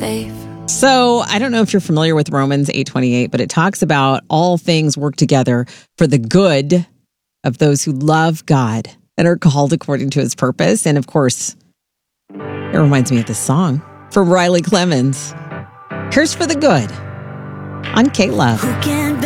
faith. So I don't know if you're familiar with Romans 8:28, but it talks about all things work together for the good of those who love God and are called according to his purpose. And of course, it reminds me of this song from Riley Clemens. Here's For the Good on K-Love. Who can